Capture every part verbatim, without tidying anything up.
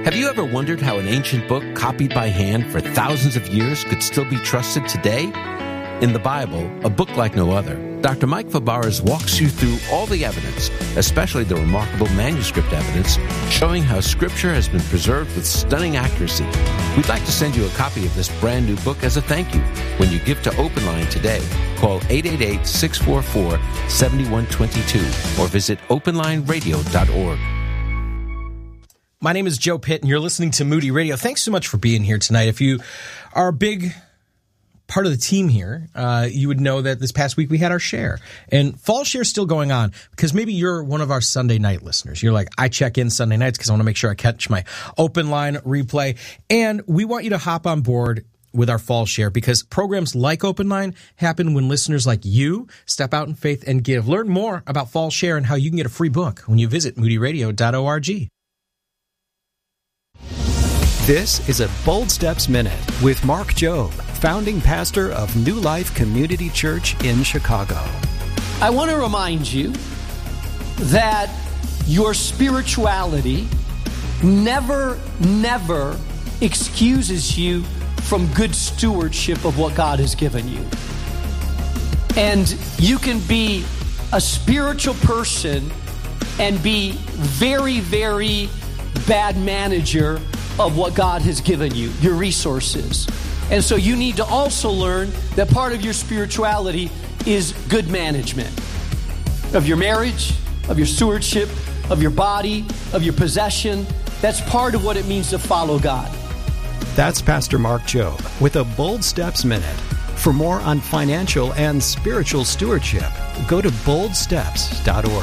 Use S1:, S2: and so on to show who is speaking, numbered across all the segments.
S1: Have you ever wondered how an ancient book copied by hand for thousands of years could still be trusted today? In the Bible, a book like no other, Doctor Mike Fabarez walks you through all the evidence, especially the remarkable manuscript evidence, showing how Scripture has been preserved with stunning accuracy. We'd like to send you a copy of this brand new book as a thank you when you give to Open Line today. Call eight eight eight, six four four, seven one two two or visit open line radio dot org.
S2: My name is Joe Pitt, and you're listening to Moody Radio. Thanks so much for being here tonight. If you are a big part of the team here, uh, you would know that this past week we had our share. And fall share is still going on because maybe you're one of our Sunday night listeners. You're like, I check in Sunday nights because I want to make sure I catch my Open Line replay. And we want you to hop on board with our fall share because programs like Open Line happen when listeners like you step out in faith and give. Learn more about fall share and how you can get a free book when you visit moody radio dot org.
S3: This is a Bold Steps Minute with Mark Jobe, founding pastor of New Life Community Church in Chicago.
S4: I want to remind you that your spirituality never, never excuses you from good stewardship of what God has given you. And you can be a spiritual person and be very, very bad manager of what God has given you, your resources. And so you need to also learn that part of your spirituality is good management of your marriage, of your stewardship, of your body, of your possession. That's part of what it means to follow God.
S3: That's Pastor Mark Jobe with a Bold Steps Minute. For more on financial and spiritual stewardship, go to bold steps dot org.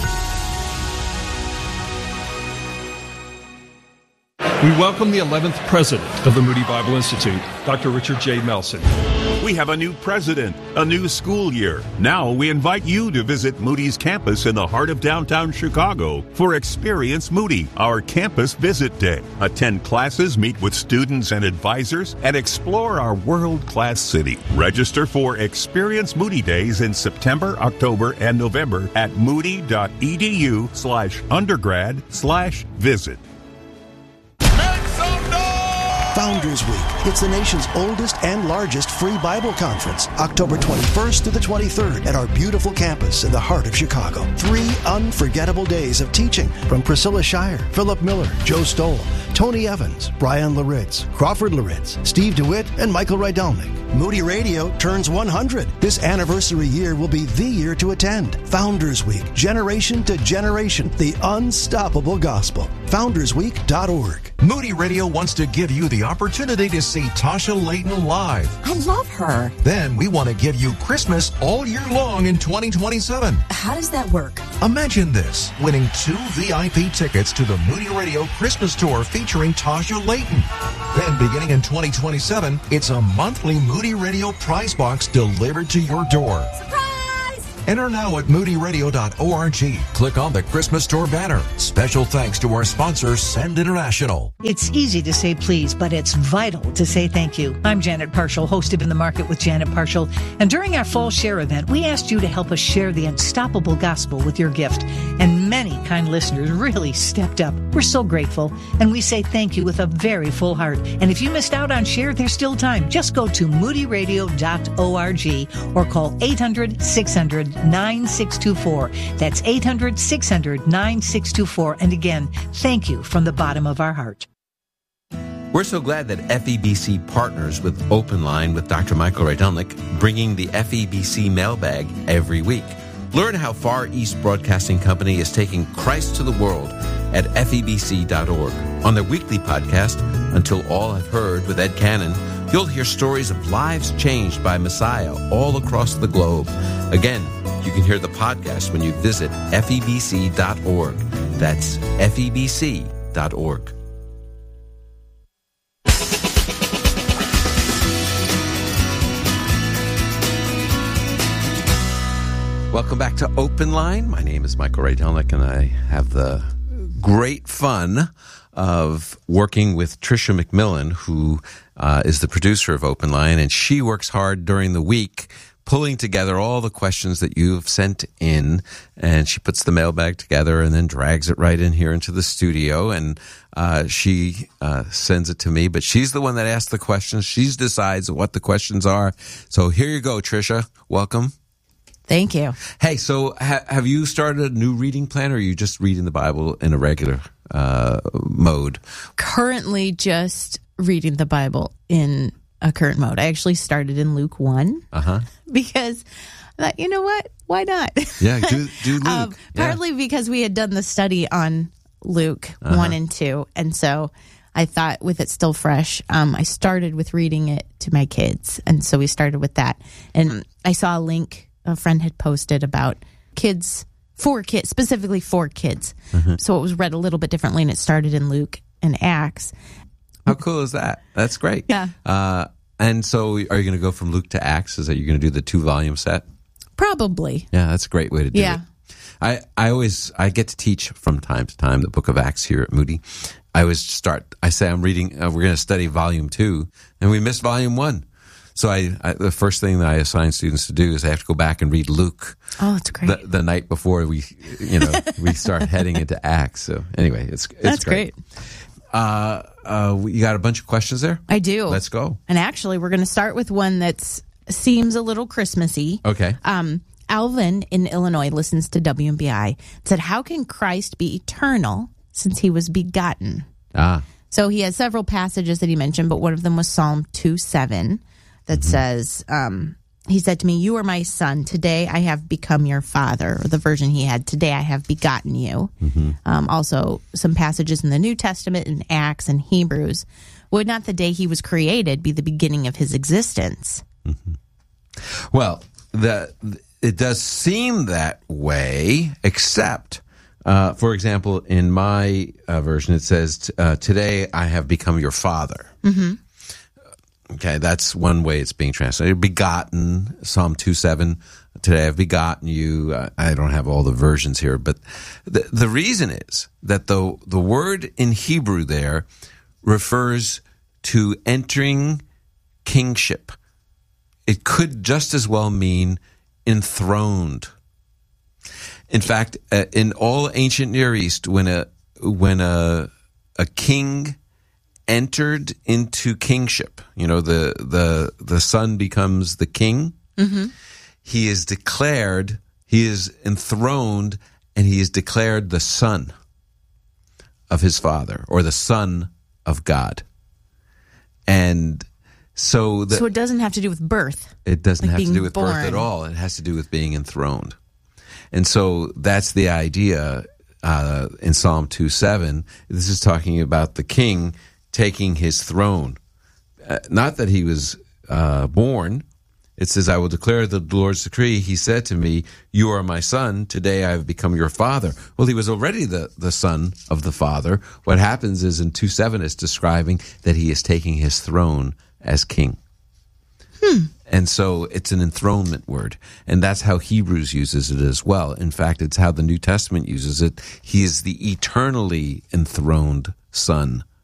S5: We welcome the eleventh president of the Moody Bible Institute, Doctor Richard J. Melson.
S6: We have a new president, a new school year. Now we invite you to visit Moody's campus in the heart of downtown Chicago for Experience Moody, our campus visit day. Attend classes, meet with students and advisors, and explore our world-class city. Register for Experience Moody Days in September, October, and November at moody.edu slash undergrad slash visit.
S7: Founders Week. It's the nation's oldest and largest free Bible conference, October twenty-first to the twenty-third at our beautiful campus in the heart of Chicago. Three unforgettable days of teaching from Priscilla Shire, Philip Miller, Joe Stoll, Tony Evans, Brian Laritz, Crawford Laritz, Steve DeWitt, and Michael Rydelnik. Moody Radio turns one hundred. This anniversary year will be the year to attend. Founders Week, generation to generation, the unstoppable gospel. founders week dot org.
S8: Moody Radio wants to give you the opportunity to see Tasha Layton live.
S9: I love her.
S8: Then we want to give you Christmas all year long in twenty twenty-seven.
S9: How does that work?
S8: Imagine this, winning two V I P tickets to the Moody Radio Christmas Tour featuring Tasha Layton. Then beginning in twenty twenty-seven, it's a monthly Moody Radio prize box delivered to your door.
S9: Surprise!
S8: Enter now at moody radio dot org. Click on the Christmas Tour banner. Special thanks to our sponsor, Send International.
S10: It's easy to say please, but it's vital to say thank you. I'm Janet Parshall, host of In the Market with Janet Parshall. And during our fall share event, we asked you to help us share the unstoppable gospel with your gift. And many kind listeners really stepped up. We're so grateful. And we say thank you with a very full heart. And if you missed out on share, there's still time. Just go to moody radio dot org or call eight hundred, six hundred, nine six two four. That's eight hundred, six hundred, nine six two four. And again, thank you from the bottom of our heart.
S1: We're so glad that F E B C partners with Open Line with Doctor Michael Rydelnik, bringing the F E B C mailbag every week. Learn how Far East Broadcasting Company is taking Christ to the world at F E B C dot org. On their weekly podcast, Until All Have Heard with Ed Cannon, you'll hear stories of lives changed by Messiah all across the globe. Again, you can hear the podcast when you visit F E B C dot org. That's F E B C dot org. Welcome back to Open Line. My name is Michael Rydelnik, and I have the great fun of working with Tricia McMillan, who uh, is the producer of Open Line, and she works hard during the week pulling together all the questions that you've sent in, and she puts the mailbag together and then drags it right in here into the studio, and uh, she uh, sends it to me. But she's the one that asks the questions. She decides what the questions are. So here you go, Tricia. Welcome.
S11: Thank you.
S1: Hey, so ha- have you started a new reading plan, or are you just reading the Bible in a regular uh, mode?
S11: Currently just reading the Bible in a current mode. I actually started in Luke one
S1: uh-huh.
S11: because I thought, you know what? Why not?
S1: Yeah, do, do Luke.
S11: um, partly
S1: yeah.
S11: because we had done the study on Luke uh-huh. one and two, and so I thought with it still fresh, um, I started with reading it to my kids, and so we started with that. And I saw a link a friend had posted about kids, for kids, specifically for kids. Mm-hmm. So it was read a little bit differently, and it started in Luke and Acts.
S1: How cool is that? That's great.
S11: Yeah.
S1: Uh, and so are you going to go from Luke to Acts? Is that you're going to do the two-volume set?
S11: Probably.
S1: Yeah, that's a great way to do
S11: yeah.
S1: it. I, I always, I get to teach from time to time the book of Acts here at Moody. I always start, I say I'm reading, uh, we're going to study volume two, and we missed volume one. So I, I, the first thing that I assign students to do is I have to go back and read Luke.
S11: Oh, that's great.
S1: The, the night before we, you know, we start heading into Acts. So anyway, it's, it's
S11: that's
S1: great.
S11: great.
S1: Uh, uh, you got a bunch of questions there?
S11: I do.
S1: Let's go.
S11: And actually, we're going to start with one that seems a little Christmassy.
S1: Okay.
S11: Um, Alvin in Illinois listens to W M B I. Said, how can Christ be eternal since he was begotten?
S1: Ah.
S11: So he has several passages that he mentioned, but one of them was Psalm two seven. That mm-hmm. says, um, he said to me, you are my son. Today I have become your father. Or the version he had, today I have begotten you. Mm-hmm. Um, also, some passages in the New Testament, in Acts and Hebrews. Would not the day he was created be the beginning of his existence?
S1: Mm-hmm. Well, the, it does seem that way, except, uh, for example, in my uh, version, it says, uh, today I have become your father.
S11: Mm-hmm.
S1: Okay, that's one way it's being translated. Begotten, Psalm two seven, today I've begotten you. Uh, I don't have all the versions here, but the, the reason is that the, the word in Hebrew there refers to entering kingship. It could just as well mean enthroned. In fact, uh, in all ancient Near East, when a when a a king entered into kingship, you know, the the the son becomes the king.
S11: Mm-hmm.
S1: He is declared, he is enthroned, and he is declared the son of his father, or the son of God. And so, the,
S11: so it doesn't have to do with birth.
S1: It doesn't
S11: like
S1: have to do with
S11: born.
S1: birth at all. It has to do with being enthroned. And so that's the idea uh, in Psalm two seven. This is talking about the king taking his throne. Uh, not that he was uh, born. It says, I will declare the Lord's decree. He said to me, you are my son. Today I have become your father. Well, he was already the, the son of the father. What happens is in two seven, it's describing that he is taking his throne as king.
S11: Hmm.
S1: And so it's an enthronement word. And that's how Hebrews uses it as well. In fact, it's how the New Testament uses it. He is the eternally enthroned Son